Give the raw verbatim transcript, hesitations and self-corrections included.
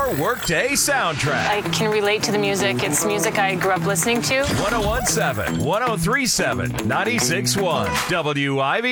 your workday soundtrack. I can relate to the music. It's music I grew up listening to. ten seventeen, ten thirty-seven, ninety-six point one W I V